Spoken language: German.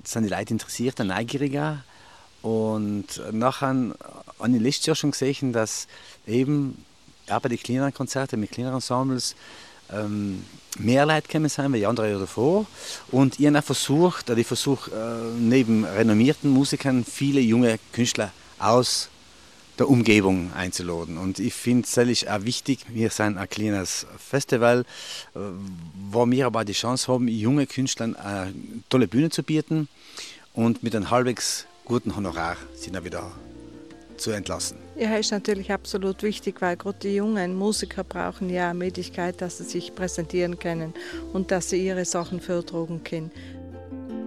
sind die Leute interessierter, neugieriger. Und nachher habe ich letztes Jahr schon gesehen, dass eben auch bei den kleineren Konzerten mit kleineren Ensembles mehr Leute gekommen sind wie andere Jahre davor. Und ich habe auch versucht, neben renommierten Musikern viele junge Künstler aus der Umgebung einzuladen. Und ich finde es natürlich auch wichtig, wir sind ein kleines Festival, wo wir aber die Chance haben, junge Künstlern eine tolle Bühne zu bieten und mit einem halbwegs guten Honorar sie dann wieder zu entlassen. Ja, ist natürlich absolut wichtig, weil gerade die jungen Musiker brauchen ja eine Möglichkeit, dass sie sich präsentieren können und dass sie ihre Sachen vortragen können.